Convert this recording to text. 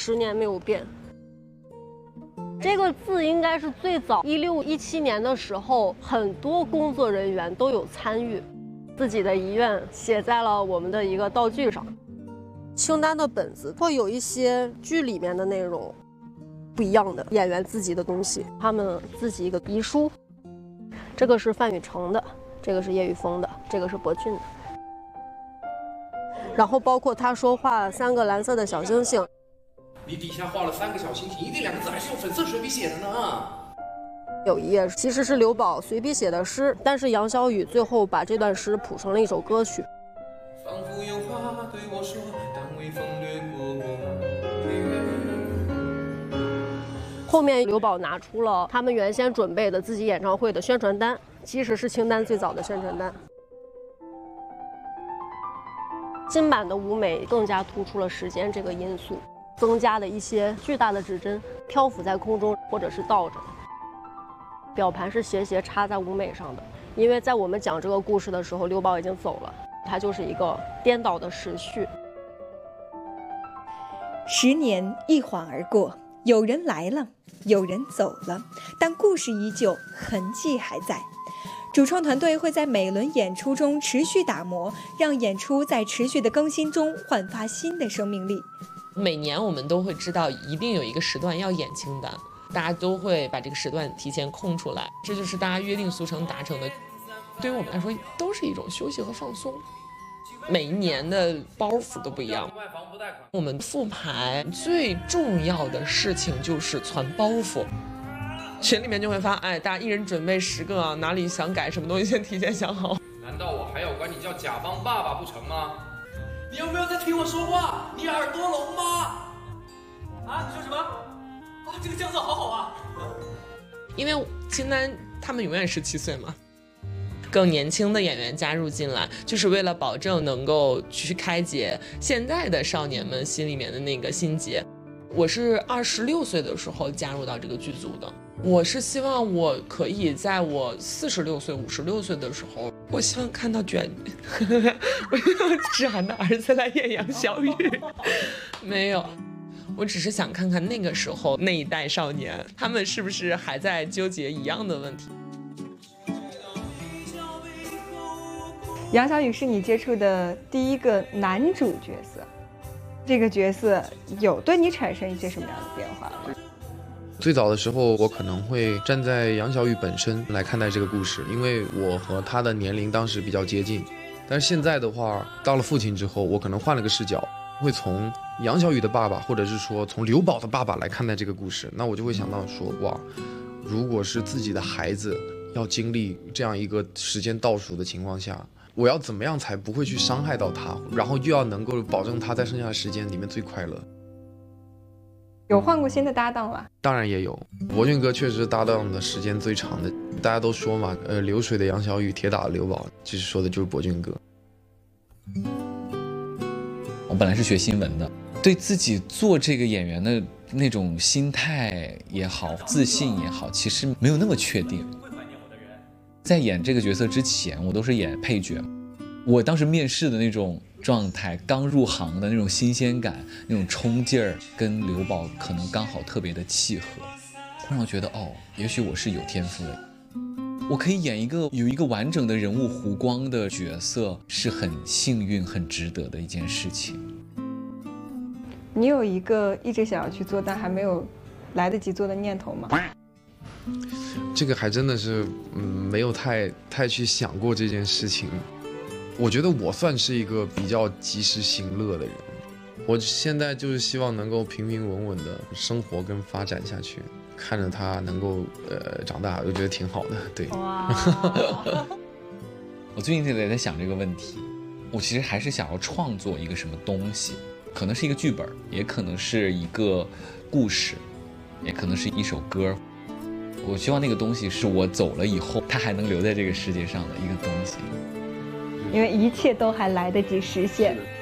10年没有变。这个字应该是最早16、17年的时候，很多工作人员都有参与，自己的遗愿写在了我们的一个道具上。清单的本子会有一些剧里面的内容不一样的演员自己的东西，他们自己一个遗书。这个是范雨成的，这个是叶玉峰的，这个是博俊的。然后包括他说画3个蓝色的小星星。 你底下画了3个小星星，一定2个字还是用粉色水笔写的呢。 有一页其实是刘宝随笔写的诗，但是杨小雨最后把这段诗谱成了一首歌曲。 仿佛有话对我说，但微风掠过我。 后面刘宝拿出了他们原先准备的自己演唱会的宣传单，其实是清单最早的宣传单。新版的舞美更加突出了时间这个因素，增加了一些巨大的指针漂浮在空中或者是倒着。表盘是斜斜插在舞美上的，因为在我们讲这个故事的时候，刘宝已经走了，它就是一个颠倒的时序。 10年一晃而过，有人来了，有人走了，但故事依旧，痕迹还在。主创团队会在每轮演出中持续打磨，让演出在持续的更新中焕发新的生命力。 每年我们都会知道一定有一个时段要演清单，大家都会把这个时段提前空出来，这就是大家约定俗成达成的。对于我们来说都是一种休息和放松。每一年的包袱都不一样，我们复排最重要的事情就是传包袱。群里面就会发，大家一人准备10个啊，哪里想改什么东西先提前想好。 难道我还要管你叫甲方爸爸不成吗？你有没有在听我说话？你耳朵聋吗？啊，你说什么？啊，这个酱色好好啊！ 因为清单他们永远17岁嘛，更年轻的演员加入进来，就是为了保证能够去开解现在的少年们心里面的那个心结。我是26岁的时候加入到这个剧组的，我是希望我可以在我46岁、56岁的时候，我希望看到卷，我希望志涵的儿子来演杨小雨，没有。我只是想看看那个时候那一代少年，他们是不是还在纠结一样的问题。 杨小雨是你接触的第一个男主角色，这个角色有对你产生一些什么样的变化吗？ 最早的时候，我可能会站在杨小雨本身来看待这个故事，因为我和他的年龄当时比较接近。但是现在的话，到了父亲之后，我可能换了个视角，会从杨小雨的爸爸，或者是说从刘宝的爸爸来看待这个故事。那我就会想到说，哇，如果是自己的孩子要经历这样一个时间倒数的情况下，我要怎么样才不会去伤害到他，然后又要能够保证他在剩下的时间里面最快乐。 有换过新的搭档吗？ 当然也有，博俊哥确实搭档的时间最长的。大家都说嘛，流水的杨小雨，铁打的刘宝，其实说的就是博俊哥。 我本来是学新闻的，对自己做这个演员的那种心态也好，自信也好，其实没有那么确定。在演这个角色之前，我都是演配角。我当时面试的那种状态，刚入行的那种新鲜感，那种冲劲儿，跟刘宝可能刚好特别的契合，会让我觉得也许我是有天赋的，我可以演有一个完整的人物弧光的角色，是很幸运、很值得的一件事情。 你有一个一直想要去做但还没有来得及做的念头吗？ 这个还真的是没有太去想过这件事情。我觉得我算是一个比较及时行乐的人，我现在就是希望能够平平稳稳的生活跟发展下去，看着他能够长大，我觉得挺好的。对， 哇我最近也在想这个问题，我其实还是想要创作一个什么东西，可能是一个剧本，也可能是一个故事，也可能是一首歌。我希望那个东西是我走了以后，它还能留在这个世界上的一个东西。 因为一切都还来得及实现。